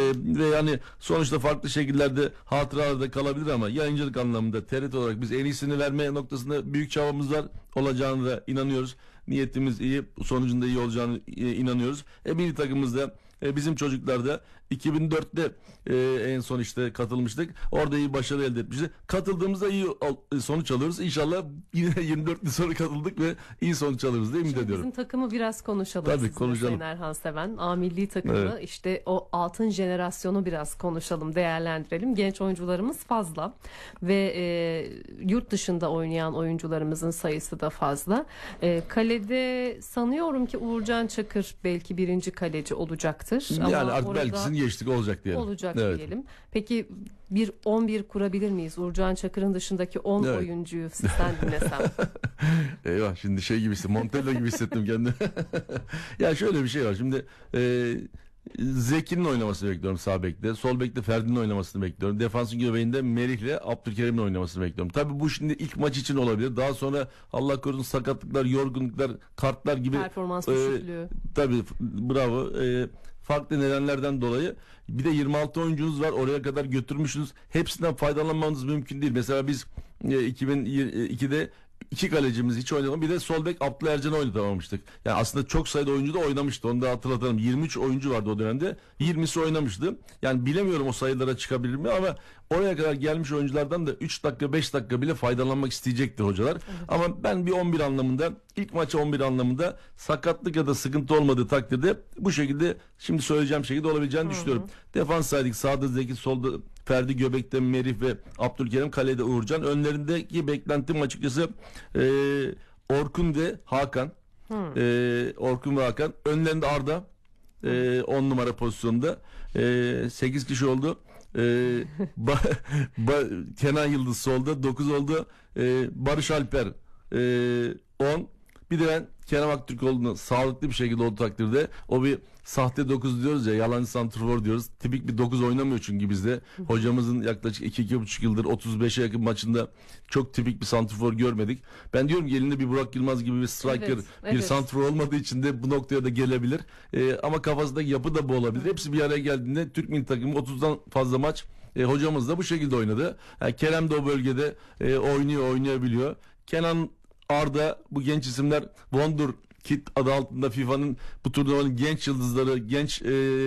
Ve yani sonuçta farklı şekillerde hatıralarda kalabilir ama yayıncılık anlamında TRT olarak biz en iyisini verme noktasında büyük çabamız var, olacağını da inanıyoruz. Niyetimiz iyi, sonucunda iyi olacağını inanıyoruz. Milli takımımızda bizim çocuklar da 2004'te en son işte katılmıştık. Orada iyi başarı elde etmiştik. Katıldığımızda iyi sonuç alıyoruz. İnşallah yine 24 yıl sonra katıldık ve iyi sonuç alırız diye ümit ediyorum. Bizim takımı biraz konuşalım. Tabii konuşalım. Sayın Erhan Seven. A milli takımı, Evet. işte o altın jenerasyonu biraz konuşalım, değerlendirelim. Genç oyuncularımız fazla ve yurt dışında oynayan oyuncularımızın sayısı da fazla. Kalede sanıyorum ki Uğurcan Çakır belki birinci kaleci olacaktır. Yani ama artık orada belkisini geçtik, olacak diyelim. olacak Evet. diyelim. Peki bir 11 kurabilir miyiz? Uğurcan Çakır'ın dışındaki 10 Evet. oyuncuyu sizden dinlesem. Eyvah, şimdi şey gibi hissettim, Montella gibi hissettim kendimi. Ya şöyle bir şey var şimdi, Zeki'nin oynamasını bekliyorum sağ bekte. Sol bekte Ferdi'nin oynamasını bekliyorum. Defansın göbeğinde Merih'le Abdülkerim'in oynamasını bekliyorum. Tabii bu şimdi ilk maç için olabilir. Daha sonra Allah korusun sakatlıklar, yorgunluklar, kartlar gibi. Performans düşüklüğü. Tabii bravo. Farklı nedenlerden dolayı bir de 26 oyuncunuz var, oraya kadar götürmüşsünüz. Hepsinden faydalanmanız mümkün değil. Mesela biz 2002'de 2 kalecimiz hiç oynamadı. Bir de sol bek Abdullah Ercan'ı oynatamamıştık. Yani aslında çok sayıda oyuncu da oynamıştı. Onu da hatırlatalım. 23 oyuncu vardı o dönemde. 20'si oynamıştı. Yani bilemiyorum o sayılara çıkabilir mi ama oraya kadar gelmiş oyunculardan da 3 dakika 5 dakika bile faydalanmak isteyecektir hocalar. Evet. Ama ben bir 11 anlamında, ilk maça 11 anlamında sakatlık ya da sıkıntı olmadığı takdirde bu şekilde şimdi söyleyeceğim şekilde olabileceğini düşünüyorum. Defans saydık. Sağda Zeki, solda Ferdi, göbekte Merih ve Abdülkerim, kalede Uğurcan. Önlerindeki beklentim açıkçası Orkun ve Hakan. Orkun ve Hakan. Önlerinde Arda 10 numara pozisyonda. 8 kişi oldu. Kenan Yıldız solda 9 oldu. Barış Alper 10. Bir de ben Kerem Aktürkoğlu'nu sağlıklı bir şekilde olduğu takdirde, o bir sahte 9 diyoruz ya, yalancı santrfor diyoruz. Tipik bir 9 oynamıyor çünkü bizde. Hocamızın yaklaşık 2-2,5 yıldır 35'e yakın maçında çok tipik bir santrfor görmedik. Ben diyorum ki elinde bir Burak Yılmaz gibi bir striker, Evet. bir santrfor olmadığı için de bu noktaya da gelebilir. Ama kafasındaki yapı da bu olabilir. Hepsi bir araya geldiğinde Türk milli takımı 30'dan fazla maç hocamız da bu şekilde oynadı. Kerem de o bölgede oynayabiliyor. Kenan, Arda, bu genç isimler Wonder Kid adı altında FIFA'nın bu turnuvanın genç yıldızları, genç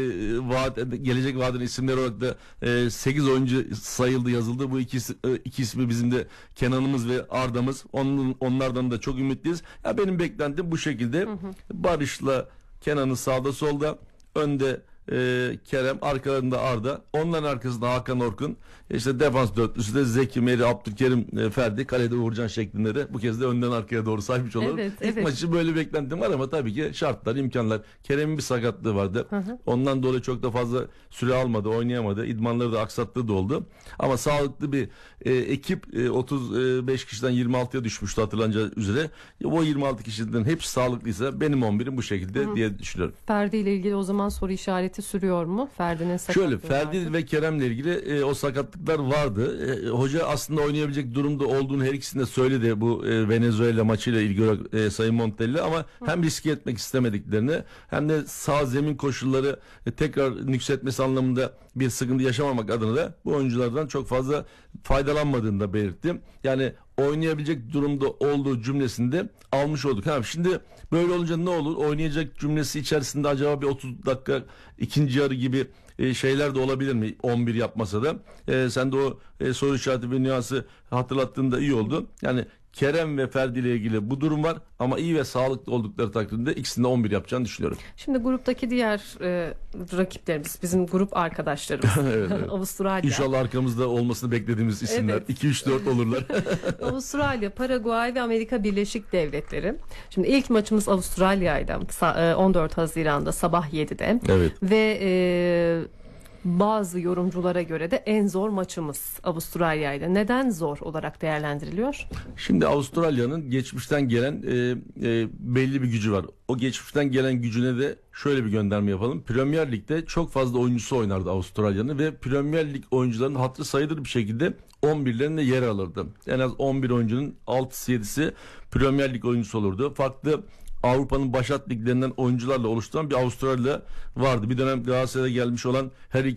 gelecek vadinin isimleri olarak da 8 oyuncu sayıldı, yazıldı. Bu iki ismi bizim de Kenan'ımız ve Arda'mız. Onlardan da çok ümitliyiz. Ya benim beklentim bu şekilde. Barış'la Kenan'ın sağda solda, önde Kerem, arkalarında Arda, onların arkasında Hakan, Orkun, işte defans dörtlüsü de Zeki, Merih, Abdülkerim, Ferdi, kalede Uğurcan şeklinde de bu kez de önden arkaya doğru saymış olalım. İlk maç için böyle beklentim var ama tabii ki şartlar, imkanlar. Kerem'in bir sakatlığı vardı. Ondan dolayı çok da fazla süre almadı, oynayamadı. İdmanları da aksattığı da oldu. Ama sağlıklı bir ekip, 35 kişiden 26'ya düşmüştü hatırlanacağı üzere. O 26 kişiden hepsi sağlıklıysa benim 11'im bu şekilde diye düşünüyorum. Ferdi ile ilgili o zaman soru işareti sürüyor mu? Ferdi'nin sakatlığı Şöyle, Ferdi vardı. ve Kerem'le ilgili o sakatlıklar vardı. Hoca aslında oynayabilecek durumda olduğunu her ikisinde söyledi bu Venezuela maçıyla ilgili olarak Sayın Montella, ama hem riske etmek istemediklerini hem de sağ zemin koşulları tekrar nüksetmesi anlamında bir sıkıntı yaşamamak adına da bu oyunculardan çok fazla faydalanmadığını da belirtti. Yani oynayabilecek durumda olduğu cümlesinde almış olduk. Şimdi böyle olunca ne olur? Oynayacak cümlesi içerisinde acaba bir 30 dakika ikinci yarı gibi şeyler de olabilir mi? 11 yapmasa da. Sen de o soru işareti ve nüansı hatırlattığında iyi oldu. Yani Kerem ve Ferdi ile ilgili bu durum var ama iyi ve sağlıklı oldukları takdirde ikisini de 11 yapacağını düşünüyorum. Şimdi gruptaki diğer rakiplerimiz, bizim grup arkadaşlarımız. Evet. Avustralya. İnşallah arkamızda olmasını beklediğimiz isimler. Evet. 2-3-4 olurlar. Avustralya, Paraguay ve Amerika Birleşik Devletleri. Şimdi ilk maçımız Avustralya'ydı. 14 Haziran'da sabah 7'de. Evet. Ve bazı yorumculara göre de en zor maçımız Avustralya'ydı. Neden zor olarak değerlendiriliyor? Şimdi Avustralya'nın geçmişten gelen belli bir gücü var. O geçmişten gelen gücüne de şöyle bir gönderme yapalım. Premier Lig'de çok fazla oyuncusu oynardı Avustralya'nın ve Premier Lig oyuncularının hatırı sayılır bir şekilde 11'lerinde yer alırdı. En az 11 oyuncunun 6'sı 7'si Premier Lig oyuncusu olurdu. Farklı Avrupa'nın başat liglerinden oyuncularla oluşturan bir Avustralya vardı. Bir dönem Galatasaray'a gelmiş olan Harry